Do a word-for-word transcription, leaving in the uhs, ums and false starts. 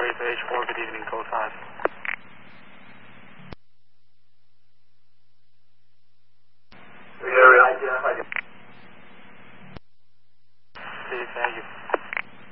Area to H four, good evening, code five. Area identified. See, thank you.